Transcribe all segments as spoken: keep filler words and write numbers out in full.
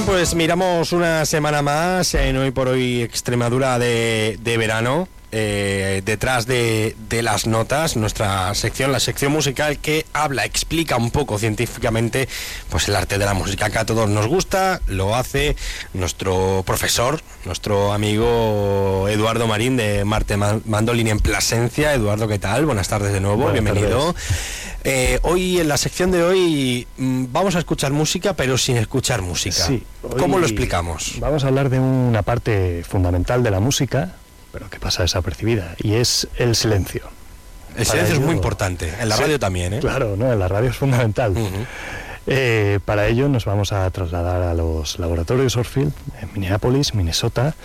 Bien, pues miramos una semana más en Hoy por Hoy Extremadura de, de verano. Eh, detrás de, de las notas, nuestra sección, la sección musical que habla, explica un poco científicamente pues el arte de la música que a todos nos gusta. Lo hace nuestro profesor, nuestro amigo Eduardo Marín de Marte Mandolini en Plasencia. Eduardo, ¿qué tal? Buenas tardes de nuevo, Buenas bienvenido. Eh, hoy, en la sección de hoy, vamos a escuchar música, pero sin escuchar música. Sí, ¿Cómo lo explicamos? Vamos a hablar de una parte fundamental de la música, pero que pasa desapercibida, y es el silencio. El silencio ello, es muy importante, en la sí, radio también, ¿eh? Claro, ¿no? En la radio es fundamental. Uh-huh. eh, para ello nos vamos a trasladar a los laboratorios Orfield, en Minneapolis, Minnesota,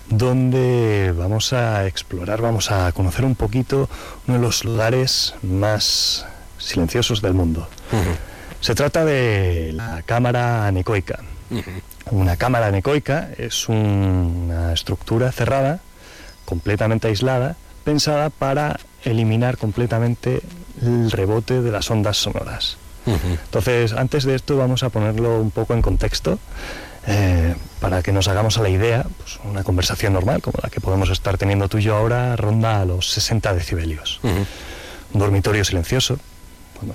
donde vamos a explorar, vamos a conocer un poquito uno de los lugares más silenciosos del mundo. Uh-huh. Se trata de la cámara anecoica. Uh-huh. Una cámara anecoica es un, una estructura cerrada, completamente aislada, pensada para eliminar completamente el rebote de las ondas sonoras. Uh-huh. Entonces, antes de esto vamos a ponerlo un poco en contexto, eh, para que nos hagamos a la idea. Pues una conversación normal, como la que podemos estar teniendo tú y yo ahora, ronda a los sesenta decibelios. Uh-huh. Un dormitorio silencioso, cuando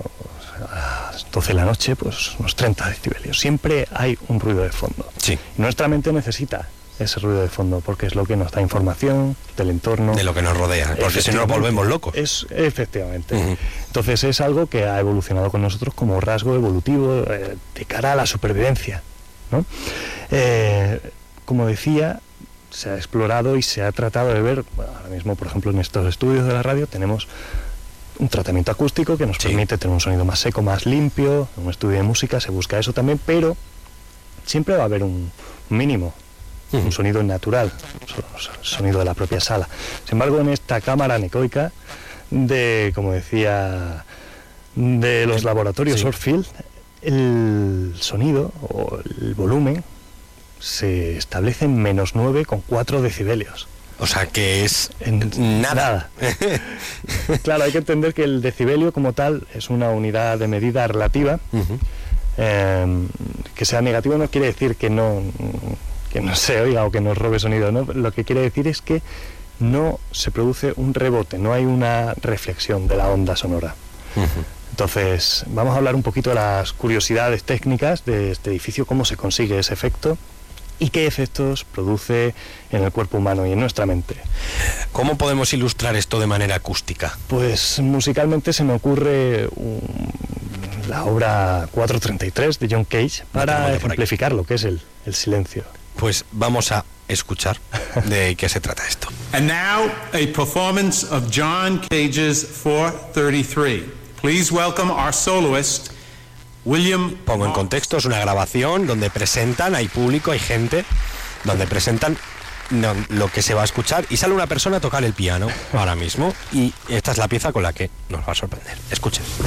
a las doce de la noche, pues unos treinta decibelios. Siempre hay un ruido de fondo. Sí. Y nuestra mente necesita ese ruido de fondo, porque es lo que nos da información del entorno, de lo que nos rodea, porque si no nos volvemos locos. Es, efectivamente. Uh-huh. Entonces es algo que ha evolucionado con nosotros como rasgo evolutivo eh, de cara a la supervivencia, ¿no? Eh, como decía, se ha explorado y se ha tratado de ver, bueno, ahora mismo, por ejemplo, en estos estudios de la radio tenemos un tratamiento acústico que nos sí. permite tener un sonido más seco, más limpio. En un estudio de música se busca eso también, pero siempre va a haber un mínimo, un sonido natural, sonido de la propia sala. Sin embargo, en esta cámara anecoica de, como decía, de los laboratorios sí. Orfield, el sonido o el volumen se establece en menos nueve coma cuatro decibelios. O sea que es en nada. nada. Claro, hay que entender que el decibelio como tal es una unidad de medida relativa. Uh-huh. Eh, que sea negativo no quiere decir que no... que no se oiga o que nos robe sonido, ¿no? Lo que quiere decir es que no se produce un rebote, no hay una reflexión de la onda sonora. Uh-huh. Entonces, vamos a hablar un poquito de las curiosidades técnicas de este edificio, cómo se consigue ese efecto y qué efectos produce en el cuerpo humano y en nuestra mente. ¿Cómo podemos ilustrar esto de manera acústica? Pues musicalmente se me ocurre un, la obra cuatro treinta y tres de John Cage para ejemplificar lo que es el, el silencio. Pues vamos a escuchar de qué se trata esto. And now a performance of John Cage's four thirty-three. Please welcome our soloist, William. Pongo en contexto, es una grabación donde presentan, hay público, hay gente, donde presentan no, lo que se va a escuchar y sale una persona a tocar el piano ahora mismo y esta es la pieza con la que nos va a sorprender. Escuchen.